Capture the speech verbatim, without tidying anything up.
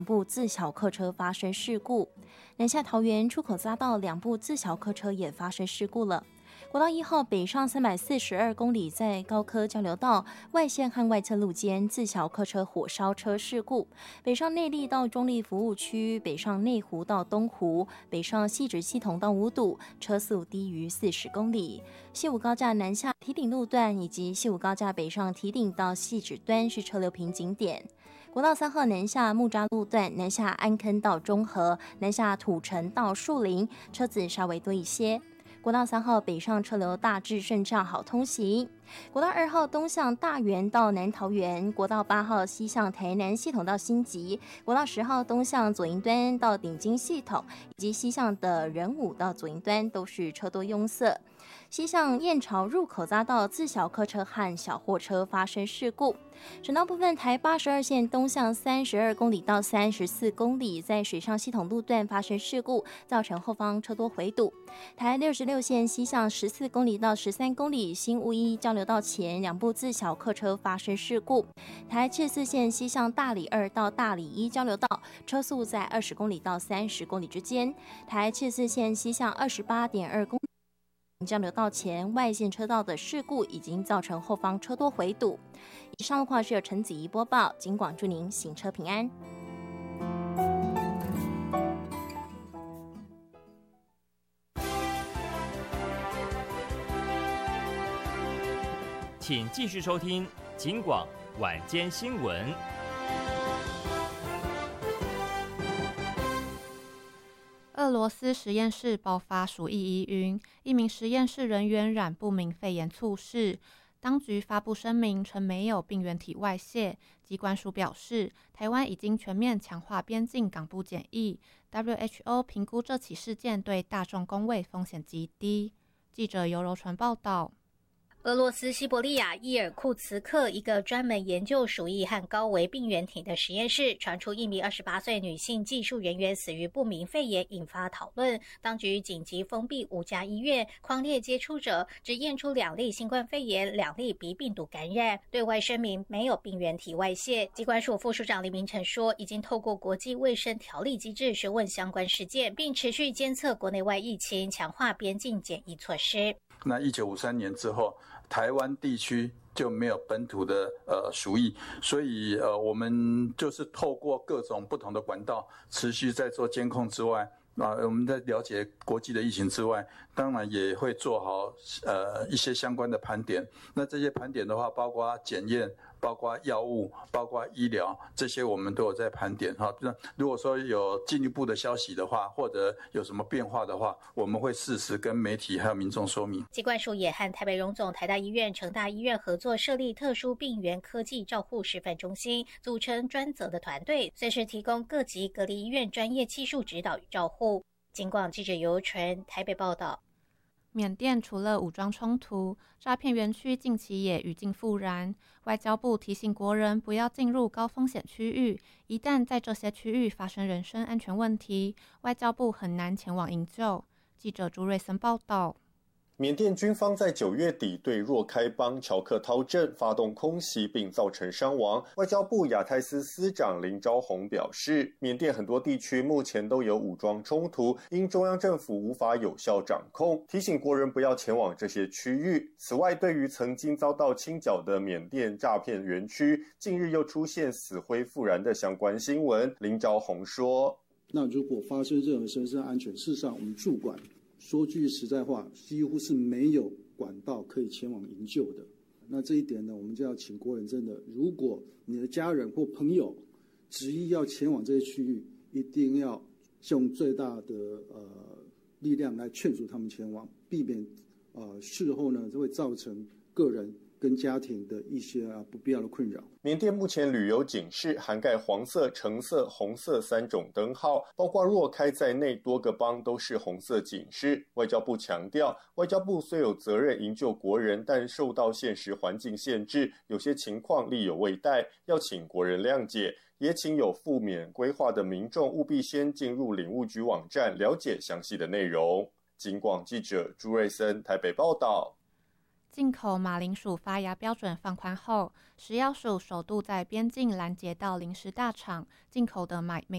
部自小客车发生事故，南下桃园出口匝道两部自小客车也发生事故了。国道一号北上三百四十二公里，在高科交流道外线和外侧路间自小客车火烧车事故，北上内壢到中壢服务区，北上内湖到东湖，北上汐止系统到五堵，车速低于四十公里。西武高架南下堤顶路段以及西武高架北上堤顶到汐止端是车流瓶颈点。国道三号南下木栅路段，南下安坑到中和，南下土城到树林，车子稍微多一些。国道三号北上车流大致顺畅，好通行。国道二号东向大园到南桃园，国道八号西向台南系统到新集，国道十号东向左营端到顶金系统，以及西向的仁武到左营端都是车多拥塞。西向燕巢入口匝道自小客车和小货车发生事故。省道部分，台八十二线东向三十二公里到三十四公里，在水上系统路段发生事故，造成后方车多回堵。台六十六线西向十四公里到十三公里，新乌一交流道前两部自小客车发生事故。台七十四线西向大里二到大里一交流道，车速在二十公里到三十公里之间。台七十四线西向二十八点二公里。交流道前外线车道的事故已经造成后方车多回堵。以上路况是由陈子怡播报，警广祝您行车平安。 请继续收听警广晚间新闻。 俄罗斯实验室爆发鼠疫疑云，一名实验室人员染不明肺炎猝逝。当局发布声明称没有病原体外泄。机关署表示，台湾已经全面强化边境港部检疫。W H O 评估这起事件对大众公卫风险极低。记者尤柔传报道。 俄罗斯西伯利亚伊尔库茨克一个专门研究鼠疫和高危病原体的实验室传出一名二十八岁女性技术人员死于不明肺炎，引发讨论。当局紧急封闭五家医院，匡列接触者，只验出两例新冠肺炎，两例鼻病毒感染，对外声明没有病原体外泄。机关署副署长林明成说，已经透过国际卫生条例机制询问相关事件，并持续监测国内外疫情，强化边境检疫措施。 那一九五三年之后，台湾地区就没有本土的呃鼠疫，所以呃我们就是透过各种不同的管道，持续在做监控之外，啊我们在了解国际的疫情之外，当然也会做好呃一些相关的盘点。那这些盘点的话，包括检验，包括药物，包括医疗，这些我们都有在盘点哈。那如果说有进一步的消息的话，或者有什么变化的话，我们会适时跟媒体还有民众说明。 机关署也和台北荣总、台大医院、成大医院合作设立特殊病原科技照护示范中心，组成专责的团队，随时提供各级隔离医院专业技术指导与照护。警广记者尤纯台北报道。 缅甸除了武装冲突，诈骗园区近期也愈见复燃。外交部提醒国人不要进入高风险区域，一旦在这些区域发生人身安全问题，外交部很难前往营救。记者朱瑞森报道。 缅甸军方在九月底对若开邦乔克涛镇发动空袭，并造成伤亡。外交部亚太司司长林昭宏表示，缅甸很多地区目前都有武装冲突，因中央政府无法有效掌控，提醒国人不要前往这些区域。此外，对于曾经遭到清剿的缅甸诈骗园区，近日又出现死灰复燃的相关新闻，林昭宏说： 那如果发生任何人身安全，事实上我们驻管说句实在话，几乎是没有管道可以前往营救的。那这一点呢，我们就要请国人真的，如果你的家人或朋友执意要前往这些区域，一定要用最大的呃力量来劝阻他们前往，避免呃事后呢就会造成个人跟家庭的一些啊不必要的困扰。 缅甸目前旅游警示涵盖黄色、橙色、红色三种灯号，包括若开在内多个邦都是红色警示。外交部强调，外交部虽有责任营救国人，但受到现实环境限制，有些情况力有未逮，要请国人谅解。也请有赴缅规划的民众务必先进入领务局网站了解详细的内容。警广记者朱瑞森台北报道。 进口马铃薯发芽标准放宽后，食药署首度在边境拦截到临时大厂进口的美美